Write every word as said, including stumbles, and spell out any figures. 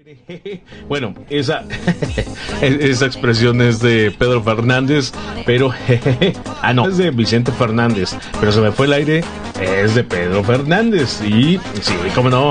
Bueno, esa, esa expresión es de Pedro Fernández, pero ah no, es de Vicente Fernández, pero se me fue el aire, es de Pedro Fernández y sí, cómo no.